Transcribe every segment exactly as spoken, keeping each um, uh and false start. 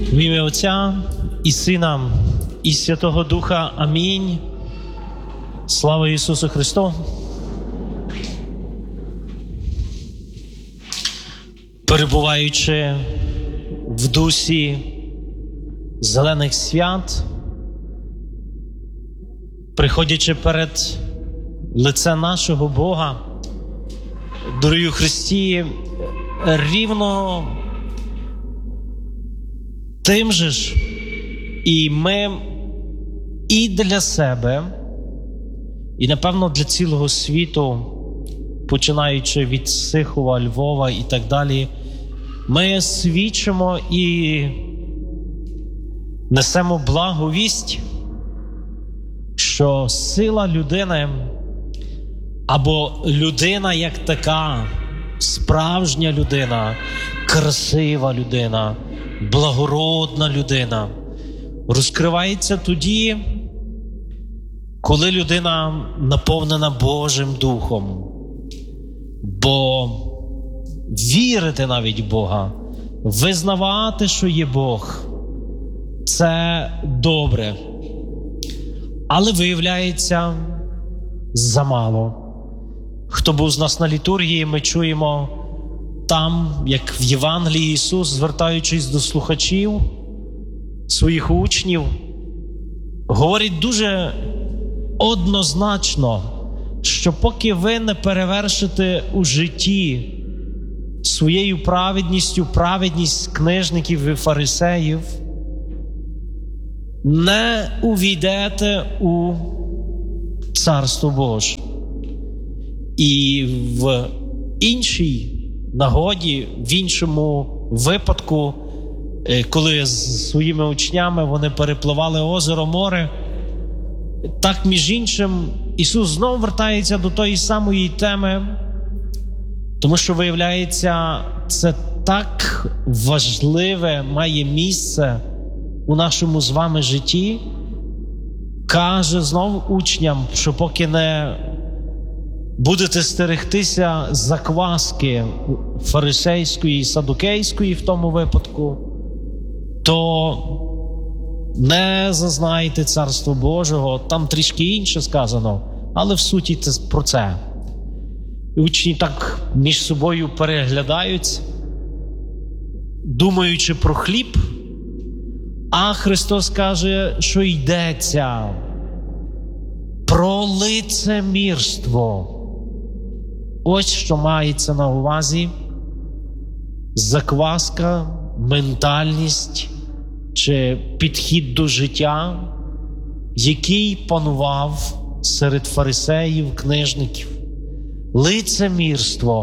В ім'я Отця і Сина, і Святого Духа. Амінь. Слава Ісусу Христу! Перебуваючи в дусі зелених свят, приходячи перед лице нашого Бога, дорогі у Христі, рівно тим же ж і ми і для себе, і, напевно, для цілого світу, починаючи від Сихова, Львова і так далі, ми свідчимо і несемо благовість, що сила людини або людина як така, справжня людина, красива людина, благородна людина, розкривається тоді, коли людина наповнена Божим Духом. Бо вірити навіть в Бога, визнавати, що є Бог, це добре. Але виявляється замало. Хто був з нас на літургії, ми чуємо там, як в Євангелії Ісус, звертаючись до слухачів, своїх учнів, говорить дуже однозначно, що поки ви не перевершите у житті своєю праведністю праведність книжників і фарисеїв, не увійдете у Царство Боже. І в іншій нагоді, в іншому випадку, коли з своїми учнями вони перепливали озеро, море, так, між іншим, Ісус знову вертається до тої самої теми, тому що, виявляється, це так важливе має місце у нашому з вами житті. Каже знову учням, що поки не будете стерегтися закваски фарисейської і садукейської в тому випадку, то не зазнаєте Царства Божого. Там трішки інше сказано, але в суті це про це. І учні так між собою переглядаються, думаючи про хліб, а Христос каже, що йдеться про лицемірство. Ось що мається на увазі закваска, ментальність чи підхід до життя, який панував серед фарисеїв, книжників. Лицемірство.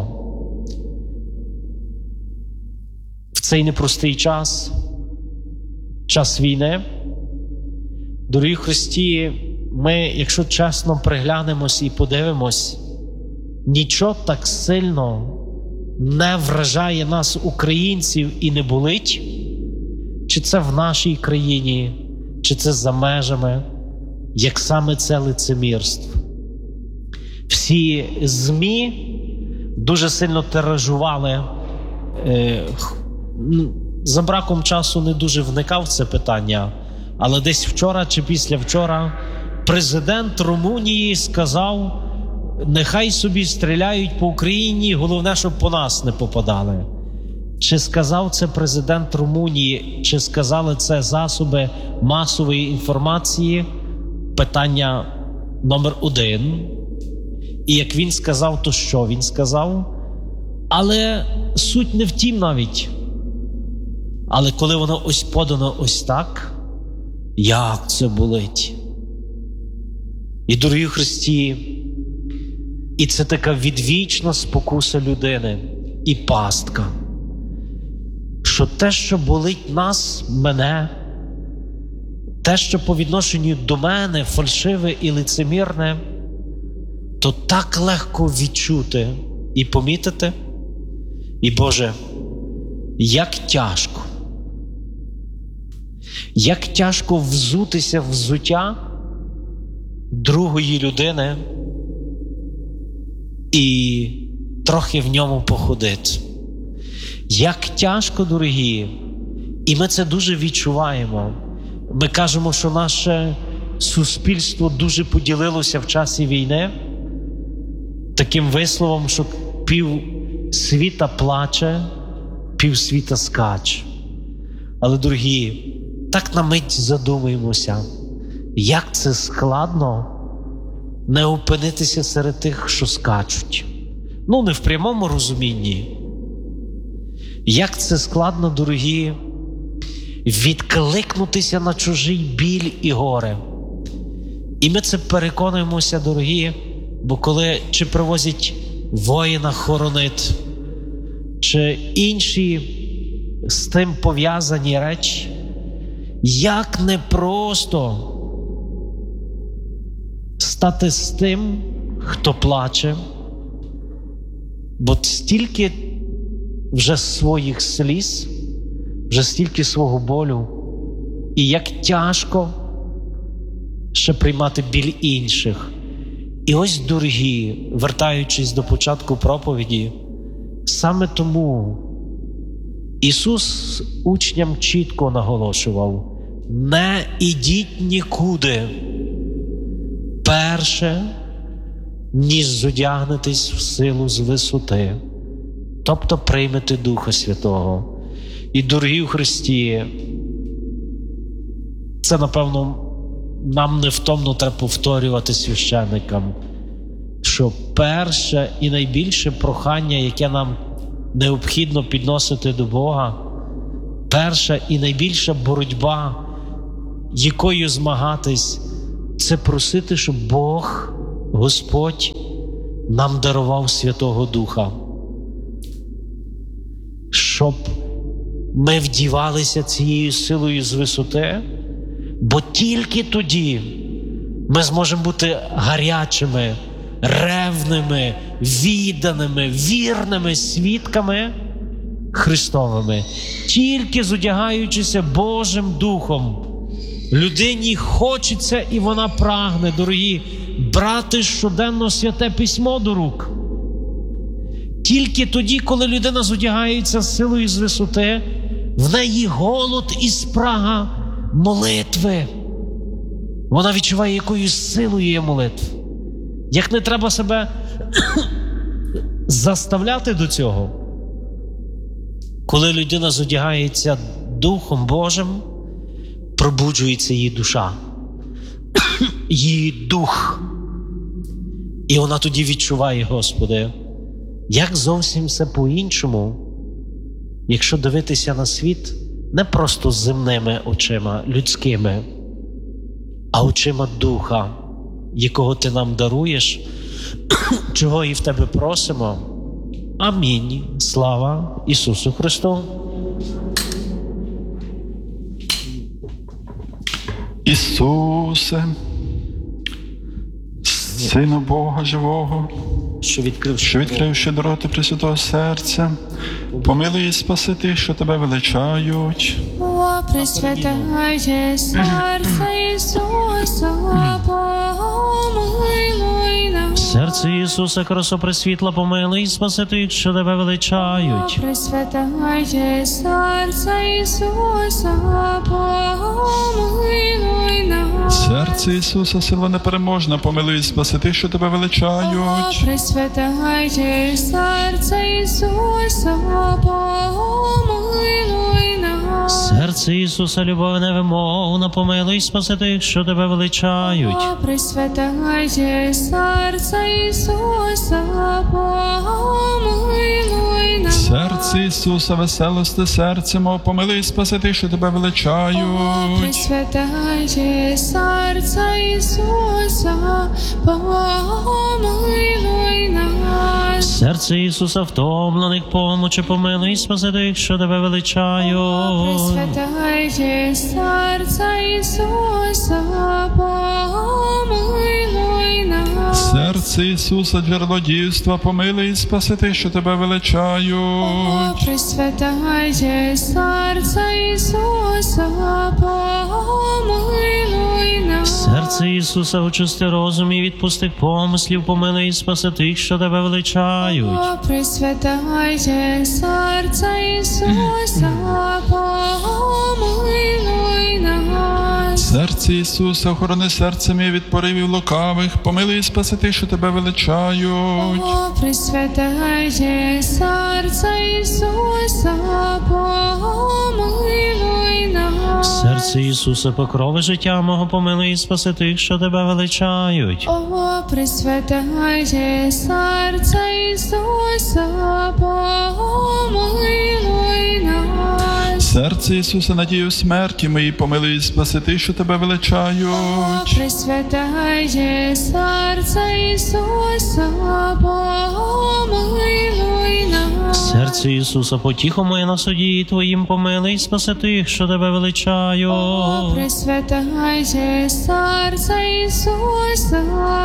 В цей непростий час, час війни, дорогі Христі, ми, якщо чесно приглянемось і подивимось, нічого так сильно не вражає нас, українців, і не болить, чи це в нашій країні, чи це за межами, як саме це лицемірство. Всі ЗМІ дуже сильно тиражували, е, за браком часу не дуже вникав в це питання, але десь вчора чи післявчора президент Румунії сказав, нехай собі стріляють по Україні, головне, щоб по нас не попадали. Чи сказав це президент Румунії, чи сказали це засоби масової інформації? Питання номер один. І як він сказав, то що він сказав? Але суть не в тім навіть. Але коли воно ось подано ось так, як це болить? І, дорогі Христі, і це така відвічна спокуса людини і пастка, що те, що болить нас, мене, те, що по відношенню до мене фальшиве і лицемірне, то так легко відчути і помітити. І, Боже, як тяжко, як тяжко взутися в взуття другої людини і трохи в ньому походити. Як тяжко, дорогі, І ми це дуже відчуваємо. Ми кажемо, що наше суспільство дуже поділилося в часі війни таким висловом, що пів світа плаче, пів світа скаче. Але, дорогі, так на мить задумаємося, як це складно не опинитися серед тих, що скачуть. Ну, не в прямому розумінні. Як це складно, дорогі, відкликнутися на чужий біль і горе. І ми це переконуємося, дорогі, бо коли чи привозять воїна хоронити, чи інші з тим пов'язані речі, як непросто стати з тим, хто плаче, бо стільки вже своїх сліз, вже стільки свого болю, і як тяжко ще приймати біль інших. І ось, дорогі, вертаючись до початку проповіді, саме тому Ісус учням чітко наголошував: не ідіть нікуди перше, ніж зодягнетесь в силу з висоти, тобто приймете Духа Святого. І, дорогі у Христі, це, напевно, нам невтомно треба повторювати священникам, що перше і найбільше прохання, яке нам необхідно підносити до Бога, перша і найбільша боротьба, якою змагатись, це просити, щоб Бог, Господь, нам дарував Святого Духа. Щоб ми вдівалися цією силою з висоти, бо тільки тоді ми зможемо бути гарячими, ревними, відданими, вірними свідками Христовими. Тільки зодягаючися Божим Духом. Людині хочеться і вона прагне, дорогі, брати щоденно Святе Письмо до рук. Тільки тоді, коли людина зодягається силою з висоти, в неї голод і спрага молитви. Вона відчуває, якою силою є молитва. Як не треба себе заставляти до цього. Коли людина зодягається Духом Божим, пробуджується її душа, її дух. І вона тоді відчуває: Господи, як зовсім все по-іншому, якщо дивитися на світ не просто земними очима, людськими, а очима Духа, якого Ти нам даруєш, чого і в Тебе просимо. Амінь. Слава Ісусу Христу. Ісусе, Сину Бога Живого, що відкривши, що відкривши дороти Пресвятого Серця, помилуй і спаси тих, що Тебе величають. О, Пресвятає серце Ісуса, помилуй нас. Серце Ісуса, красо пресвітла, помилуй і спаси тих, що Тебе величають. О, Пресвятає серце Ісуса, помилуй нас. Серце Ісуса, сила непереможна, помилуй і спаси тих, що Тебе величають. О, Пресвятає серце Ісуса, помилуй нас. Серце Ісуса, любов невимовна, помилуй і спаси тих, що Тебе величають. О, Пресвятає серце Ісуса, помилуй нас. Серце Ісуса, веселости серця мого, помилуй і спаси тих, що Тебе О, величають. Пресвятає серце Ісуса, помилуй нас. Серце Ісуса, втомлених помочи, помилуй і спаси тих, що Тебе О, величають. Пресвятає серце Ісуса, помилуй нас. Серце Ісуса, джерело дівства, помилуй і спаси тих, що Тебе величають. О, Пресвятає серце Ісуса, помилуй нас. Серце Ісуса, очисти розум і відпусти помислів, помилуй і спаси тих, що Тебе величають. О, Пресвятає серце Ісуса, помилуй Серце Ісуса, охорони серце моє від поривів лукавих, помилуй і спаси тих, що тебе величають. О, Пресвятає серце Ісуса, помилуй нас. Серце Ісуса, покрови життя мого, помилуй і спаси тих, що тебе величають. О, Пресвятає серце Ісуса, помилуй нас. Серце Ісуса, надію смерті моїй, помилуй і спаси тих, що тебе О, величають. Пресвятає серце Ісуса, помилуй нас. Серце Ісуса, потіхо моє на суді Твоїм, помилуй і спаси тих, що тебе О, величають. Пресвятає серце Ісуса,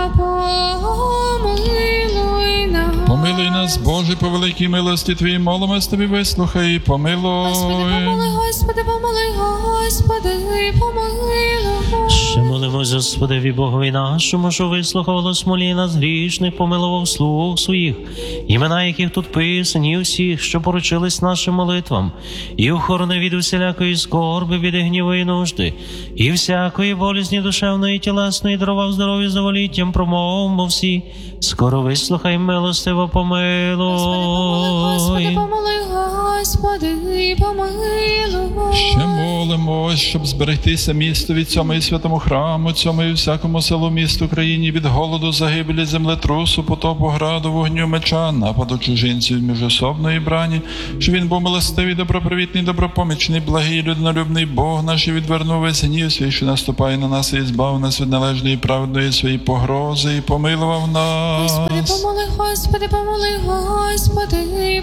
помилуй нас. Помилуй нас, Боже, по великій милості Твоїй, молимось Тобі, вислухай і помилуй. Господи, помилуй, Господи, помилуй, Господи, помилуй. Ще молимось Господеві Богові нашому, що вислухав голос молінь нас грішних, помилував слуг своїх, імена яких тут писані, і всіх, що поручились нашим молитвам, і охорони від усілякої скорби, від гніву і нужди, і всякої болізні душевної, тілесної, дарував здоров'я з доволіттям, промовмо всі, скоро вислухай, милостиво помилуй. Господи, помилуй, Господи, помилуй. Ще молимось, щоб зберегтися містові цьому і святому храму, цьому і всякому селу, місту, країні від голоду, загибелі, землетрусу, потопу, граду, вогню, меча, нападу чужинців, міжособної брані, щоб він був милостивий, добропривітний, добропомічний, благий, людинолюбний Бог наш, і відвернув весь гнів свій, що наступає на нас, і збав нас від належної правдної своєї погрози, і помилував нас. Господи, помилуй, Господи, помилуй, Господи,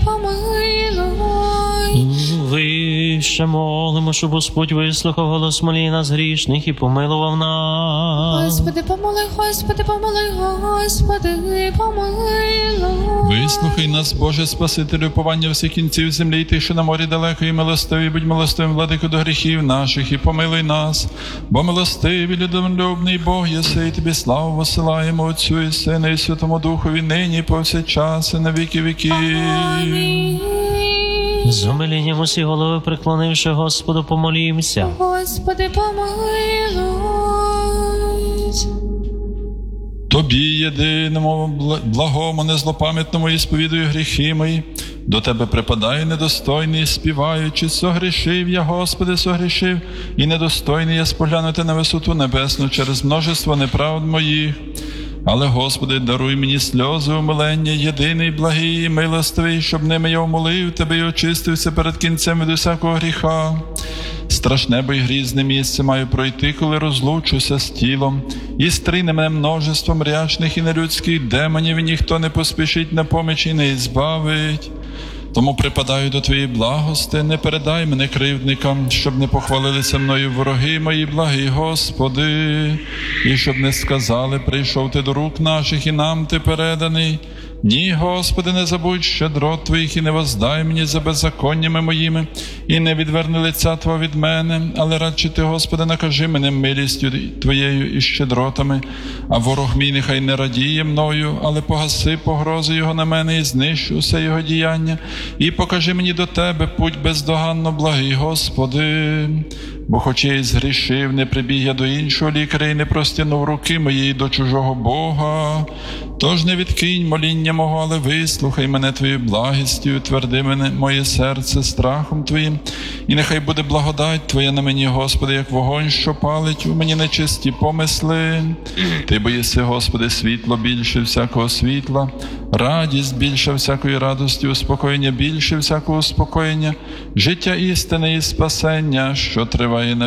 помилуй. Вище молимо, щоб Господь вислухав голос молінь нас грішних і помилував нас. Господи, помилуй, Господи, помилуй, Господи, помилуй. Вислухай нас, Боже, Спасителю, повання всіх кінців землі, і тих, що на морі далеко, і милостивий, будь милостивим, владико, до гріхів наших, і помилуй нас, бо милостивий, людинолюбний Бог єси, і тобі славу посилаємо Отцю і Сину, і Святому Духові, нині, і повсякчас, і на віки віків. Амінь. З умилінням усі голови преклонивши Господу, помолімся. Господи, помилуй. Тобі, єдиному, бл- благому, незлопам'ятному, і сповідую гріхи мої. До Тебе припадаю недостойний, співаючи, согрішив я, Господи, согрішив, і недостойний я споглянути на висоту небесну через множество неправд моїх. Але, Господи, даруй мені сльози умилення, єдиний, благий і милостивий, щоб ними я умолив Тебе і очистився перед кінцем від усякого гріха. Страшне, бо й грізне місце маю пройти, коли розлучуся з тілом, і стрине мене множеством рячних і нелюдських демонів, і ніхто не поспішить на поміч і не ізбавить. Тому припадаю до Твоєї благости, не передай мене кривдникам, щоб не похвалилися мною вороги мої, благий Господи, і щоб не сказали, прийшов Ти до рук наших, і нам Ти переданий. Ні, Господи, не забудь щедрот Твоїх, і не воздай мені за беззаконнями моїми, і не відверни лиця Твого від мене, але радше Ти, Господи, накажи мене милістю Твоєю і щедротами, а ворог мій нехай не радіє мною, але погаси погрози його на мене і знищ усе його діяння, і покажи мені до Тебе путь бездоганно благий, Господи. Бо хоч я і згрішив, не прибіг я до іншого лікаря і не простягнув руки моєї до чужого Бога. Тож не відкинь моління мого, але вислухай мене Твоєю благістю, утверди мене, моє серце страхом Твоїм, і нехай буде благодать Твоя на мені, Господи, як вогонь, що палить у мені нечисті помисли. Ти бо єси, Господи, світло більше всякого світла, радість більше всякої радості, успокоєння більше всякого успокоєння, життя істини і спасення, що триває на